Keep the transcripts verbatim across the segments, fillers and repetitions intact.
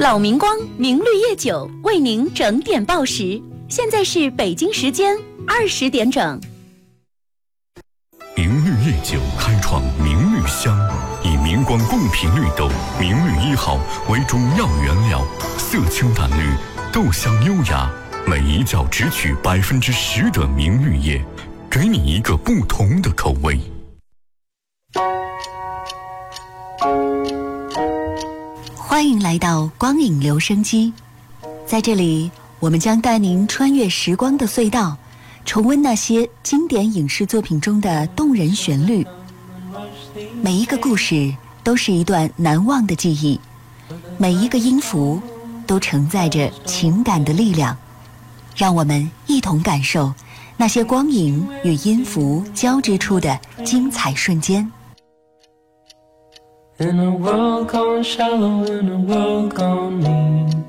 老明光明绿叶酒为您整点报时，现在是北京时间二十点整。 明绿叶酒开创明绿香，以明光贡品绿豆明绿一号为中药原料，色清淡绿，豆香优雅，每一窖只取百分之十的明绿叶，给你一个不同的口味。 欢迎来到光影留声机，在这里我们将带您穿越时光的隧道，重温那些经典影视作品中的动人旋律。每一个故事都是一段难忘的记忆，每一个音符都承载着情感的力量。让我们一同感受那些光影与音符交织出的精彩瞬间。 In a world gone shallow, in a world gone mean。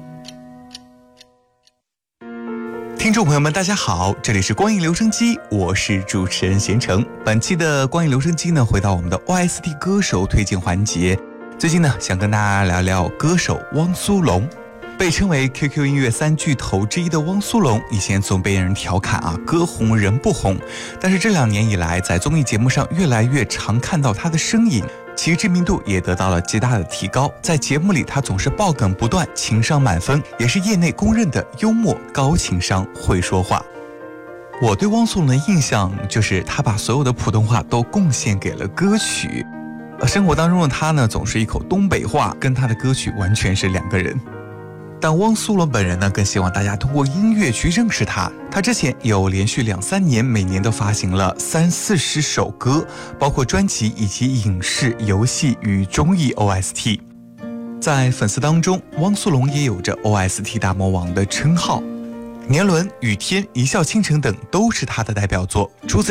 听众朋友们大家好，这里是光影留声机，我是主持人贤成。本期的光影留声机呢，回到我们的 O S T 歌手推荐环节。最近呢，想跟大家聊聊歌手汪苏泷。被称为 Q Q 音乐三巨头之一的汪苏泷，以前总被人调侃啊，歌红人不红。但是这两年以来，在综艺节目上越来越常看到他的身影，其知名度也得到了极大的提高。在节目里，他总是爆梗不断，情商满分，也是业内公认的幽默、高情商、会说话。我对汪苏泷的印象就是他把所有的普通话都贡献给了歌曲。生活当中的他呢，总是一口东北话，跟他的歌曲完全是两个人。但汪苏泷本人呢，更希望大家通过音乐去认识他。他之前有连续两三年，每年都发行了三四十首歌，包括专辑以及影视、游戏与综艺 O S T。在粉丝当中，汪苏泷也有着 O S T 大魔王的称号，《年轮》、《雨天》、《一笑倾城》等都是他的代表作。除此